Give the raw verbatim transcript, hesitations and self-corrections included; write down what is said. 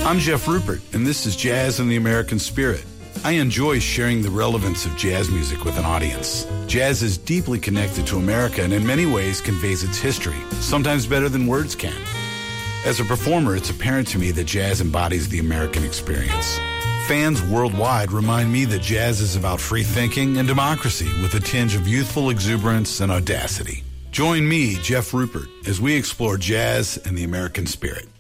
I'm Jeff Rupert, and this is Jazz and the American Spirit. I enjoy sharing the relevance of jazz music with an audience. Jazz is deeply connected to America and in many ways conveys its history, sometimes better than words can. As a performer, it's apparent to me that jazz embodies the American experience. Fans worldwide remind me that jazz is about free thinking and democracy with a tinge of youthful exuberance and audacity. Join me, Jeff Rupert, as we explore jazz and the American spirit.